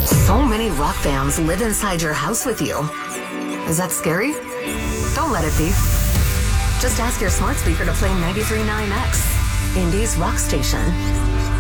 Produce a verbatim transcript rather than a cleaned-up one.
So many rock fans live inside your house with you. Is that scary? Don't let it be. Just ask your smart speaker to play ninety-three point nine X, Indy's rock station.